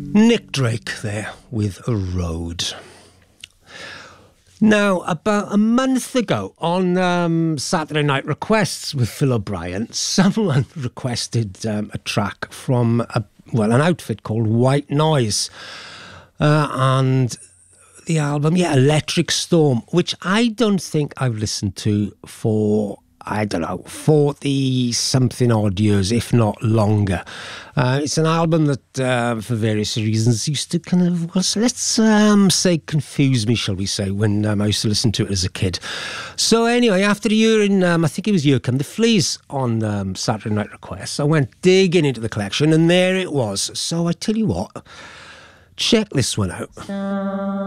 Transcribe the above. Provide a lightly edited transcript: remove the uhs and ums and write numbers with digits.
Nick Drake there with A Road. Now, about a month ago on Saturday Night Requests with Phil O'Brien, someone requested a track from an outfit called White Noise. And the album, Electric Storm, which I don't think I've listened to for, 40-something odd years, if not longer. It's an album that, for various reasons, used to kind of, say, confuse me, shall we say, when I used to listen to it as a kid. So anyway, after a year in, I think it was Here Come the Fleas on Saturday Night Requests, I went digging into the collection, and there it was. So I tell you what, check this one out.